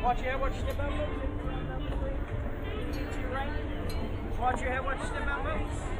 Watch your head, watch your step out moves. To your right. Watch your head, watch your step out moves.